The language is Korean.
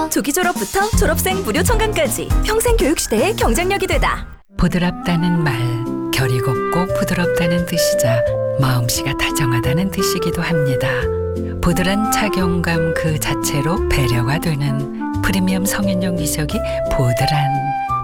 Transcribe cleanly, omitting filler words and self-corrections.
조기 졸업부터 졸업생 무료 청강까지 평생 교육 시대의 경쟁력이 되다. 부드럽다는 말, 결이 곱고 부드럽다는 뜻이자 마음씨가 다정하다는 뜻이기도 합니다. 부드러운 착용감 그 자체로 배려가 되는 프리미엄 성인용 미적이 보드란